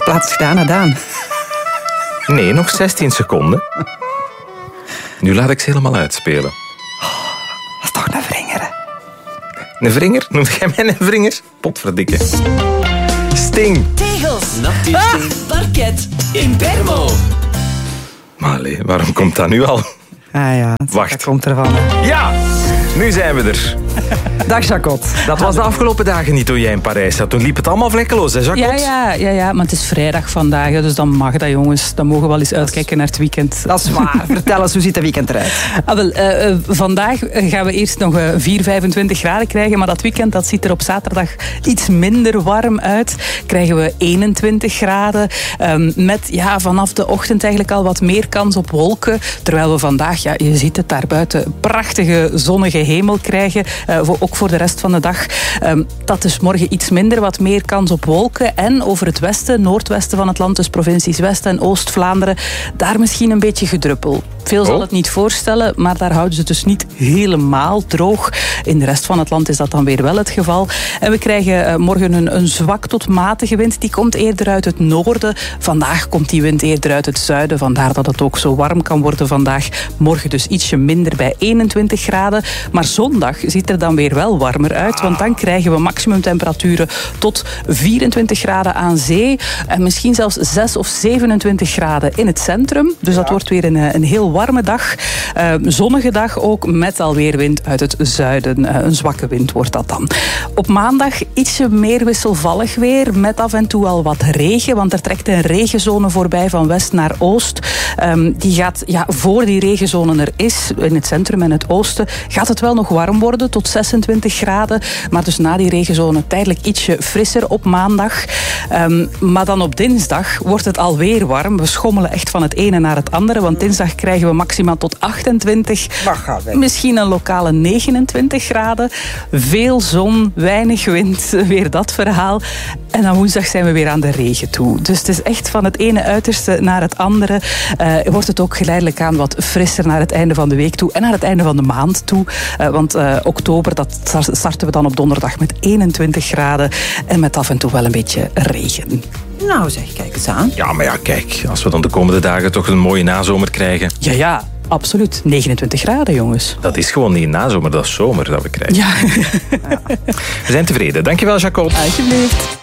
plaats gedaan aan Daan. Nee, nog 16 seconden. Nu laat ik ze helemaal uitspelen. Dat is toch een vringer, hè? Een vringer? Noemt jij mij een vringer? Potverdikke. Sting. Tegels. Parket. Impermo. Maar allee, waarom komt dat nu al? Ah ja, Wacht. dat komt ervan. Hè. Ja, nu zijn we er. Dag Jacot. Dat was de afgelopen dagen niet toen jij in Parijs zat. Toen liep het allemaal vlekkeloos, hè, Jacot? Ja, maar het is vrijdag vandaag, dus dan mag dat, jongens. Dan mogen we wel eens uitkijken naar het weekend. Dat is waar. Vertel eens, hoe ziet het weekend eruit? Vandaag gaan we eerst nog 4-25 graden krijgen, maar dat weekend dat ziet er op zaterdag iets minder warm uit. Krijgen we 21 graden, met vanaf de ochtend eigenlijk al wat meer kans op wolken. Terwijl we vandaag, je ziet het daar buiten, prachtige zonnige hemel krijgen. Ook voor de rest van de dag. Dat is morgen iets minder, wat meer kans op wolken. En over het westen, noordwesten van het land, dus provincies West- en Oost-Vlaanderen, daar misschien een beetje gedruppel. Veel zal het niet voorstellen, maar daar houden ze het dus niet helemaal droog. In de rest van het land is dat dan weer wel het geval. En we krijgen morgen een zwak tot matige wind. Die komt eerder uit het noorden. Vandaag komt die wind eerder uit het zuiden. Vandaar dat het ook zo warm kan worden vandaag. Morgen dus ietsje minder bij 21 graden. Maar zondag ziet er dan weer wel warmer uit. Want dan krijgen we maximumtemperaturen tot 24 graden aan zee. En misschien zelfs 6 of 27 graden in het centrum. Dus dat wordt weer een heel warme dag. Zonnige dag ook, met alweer wind uit het zuiden. Een zwakke wind wordt dat dan. Op maandag ietsje meer wisselvallig weer, met af en toe al wat regen, want er trekt een regenzone voorbij van west naar oost. Die gaat, voor die regenzone er is, in het centrum en het oosten, gaat het wel nog warm worden, tot 26 graden. Maar dus na die regenzone tijdelijk ietsje frisser op maandag. Maar dan op dinsdag wordt het alweer warm. We schommelen echt van het ene naar het andere, want dinsdag krijgen we maximaal tot 28. Misschien een lokale 29 graden. Veel zon, weinig wind, weer dat verhaal. En dan woensdag zijn we weer aan de regen toe. Dus het is echt van het ene uiterste naar het andere. Wordt het ook geleidelijk aan wat frisser naar het einde van de week toe en naar het einde van de maand toe. Want oktober, dat starten we dan op donderdag met 21 graden en met af en toe wel een beetje regen. Nou zeg, kijk eens aan. Ja, maar kijk, als we dan de komende dagen toch een mooie nazomer krijgen. Ja, absoluut. 29 graden, jongens. Dat is gewoon niet nazomer, dat is zomer dat we krijgen. Ja. We zijn tevreden. Dankjewel, Jacot. Alsjeblieft.